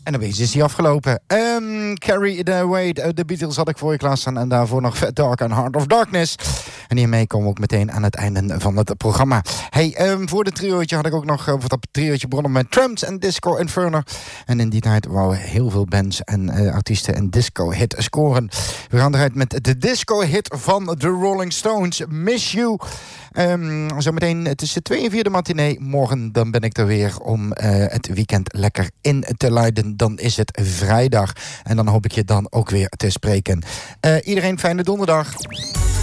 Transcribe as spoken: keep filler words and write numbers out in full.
En opeens is die afgelopen. Um, Carry It Away, de Beatles had ik voor je klaarstaan. En daarvoor nog Fat Dark en Heart of Darkness. En hiermee komen we ook meteen aan het einde van het programma. Hey, um, voor het triootje had ik ook nog... Uh, voor dat triootje begonnen met Tramps en Disco Inferno. En in die tijd wouden heel veel bands en uh, artiesten een disco-hit scoren. We gaan eruit met de disco-hit van de Rolling Stones, Miss You. Um, zometeen tussen twee en vier de matinee. Morgen dan ben ik er weer om uh, het weekend lekker in te luiden. Dan is het vrijdag. En dan hoop ik je dan ook weer te spreken. Uh, iedereen fijne donderdag.